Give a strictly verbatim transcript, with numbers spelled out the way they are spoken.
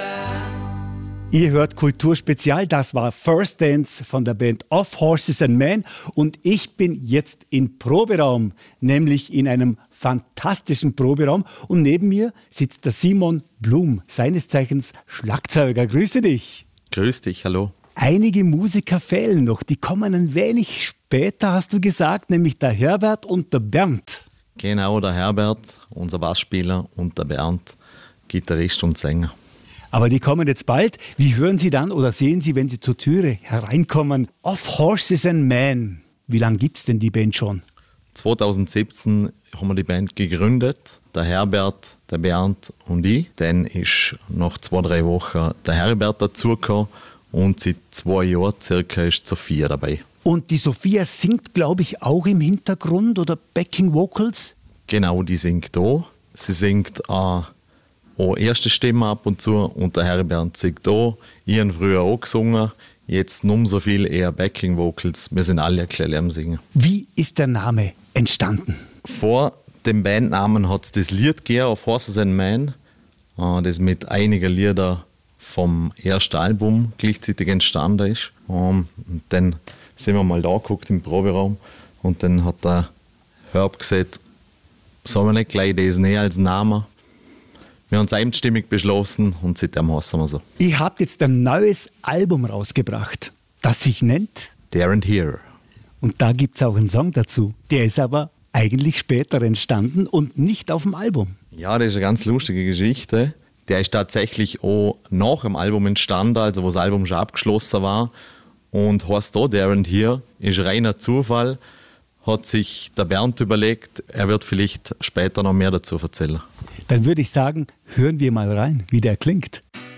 Ihr hört Kulturspezial, das war First Dance von der Band Of Horses and Men und ich bin jetzt im Proberaum, nämlich in einem fantastischen Proberaum und neben mir sitzt der Simon Blum, seines Zeichens Schlagzeuger. Grüße dich. Grüß dich, hallo. Einige Musiker fehlen noch, die kommen ein wenig später, hast du gesagt, nämlich der Herbert und der Bernd. Genau, der Herbert, unser Bassspieler, und der Bernd, Gitarrist und Sänger. Aber die kommen jetzt bald. Wie hören Sie dann oder sehen Sie, wenn Sie zur Türe hereinkommen? Of Horses and Men. Wie lange gibt es denn die Band schon? zweitausendsiebzehn haben wir die Band gegründet. Der Herbert, der Bernd und ich. Dann ist nach zwei, drei Wochen der Herbert dazugekommen und seit zwei Jahren circa ist Sophia dabei. Und die Sophia singt, glaube ich, auch im Hintergrund oder Backing Vocals? Genau, die singt da. Sie singt auch auch erste Stimme ab und zu und der Herbert singt da. Ich habe früher auch gesungen, jetzt nicht so viel eher Backing Vocals. Wir sind alle ein bisschen am Singen. Wie ist der Name entstanden? Vor dem Bandnamen hat es das Lied gegeben, Of Horses and Men, das mit einigen Liedern vom ersten Album gleichzeitig entstanden ist. Und dann sind wir mal da geguckt im Proberaum und dann hat der Herb gesagt, sollen wir nicht gleich das nehmen als Namen? Wir haben uns einstimmig beschlossen und seitdem heißen wir so. Ihr habt jetzt ein neues Album rausgebracht, das sich nennt There and Here. Und da gibt es auch einen Song dazu. Der ist aber eigentlich später entstanden und nicht auf dem Album. Ja, das ist eine ganz lustige Geschichte. Der ist tatsächlich auch nach dem Album entstanden, also wo das Album schon abgeschlossen war. Und heißt da There and Here, ist reiner Zufall. Hat sich der Bernd überlegt, er wird vielleicht später noch mehr dazu erzählen. Dann würde ich sagen, hören wir mal rein, wie der klingt.